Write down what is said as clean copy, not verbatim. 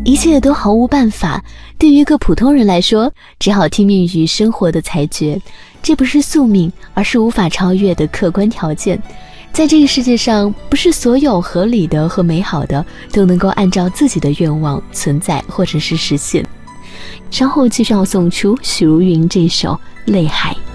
一切都毫无办法。对于一个普通人来说，只好听命于生活的裁决，这不是宿命，而是无法超越的客观条件。在这个世界上，不是所有合理的和美好的都能够按照自己的愿望存在或者是实现。稍后继续要送出许茹芸这首《泪海》。